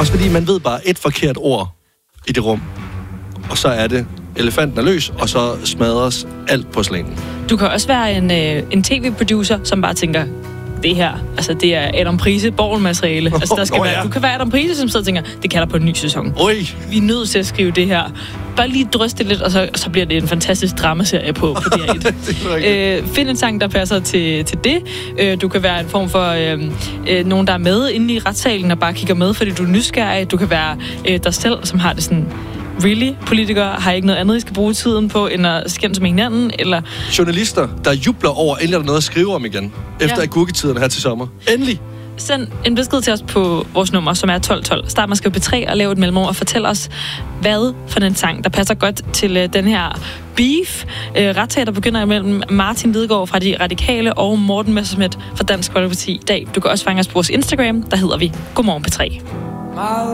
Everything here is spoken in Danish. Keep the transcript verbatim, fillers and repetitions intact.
Også fordi man ved bare et forkert ord i det rum, og så er det, elefanten er løs, og så smadres alt på slænen. Du kan også være en, øh, en tv-producer, som bare tænker, det her, altså det er Adam Price borgelmateriale. Altså der skal Nå, være, ja. Du kan være Adam Price, som sidder og tænker, det kalder på en ny sæson. Oj. Vi er nødt til at skrive det her. Bare lige dryste det lidt, og så, så bliver det en fantastisk dramaserie på, på D R et. øh, find en sang, der passer til, til det. Øh, du kan være en form for øh, øh, nogen, der er med inde i retssalen og bare kigger med, fordi du er nysgerrig. Du kan være øh, dig selv, som har det sådan, really? Politikere har ikke noget andet, I skal bruge tiden på, end at skændes med hinanden, eller... Journalister, der jubler over, endelig er der noget at skrive om igen, efter Ja. agurketiden her til sommer. Endelig! Send en besked til os på vores nummer, som er tolv tolv. Start med at skrive P tre og lave et mellemrum og fortæl os, hvad for en sang, der passer godt til uh, den her beef. Uh, retssag, der begynder imellem Martin Lidegaard fra De Radikale og Morten Messerschmidt fra Dansk Folkeparti i dag. Du kan også fange os på vores Instagram, der hedder vi Godmorgen P tre.